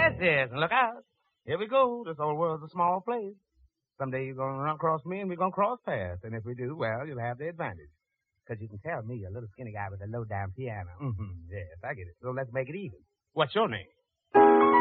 yes. And look out. Here we go. This old world's a small place. Someday you're going to run across me and we're going to cross paths. And if we do, well, you'll have the advantage. Because you can tell me, a little skinny guy with a low-down piano. Yes, I get it. So let's make it even. What's your name?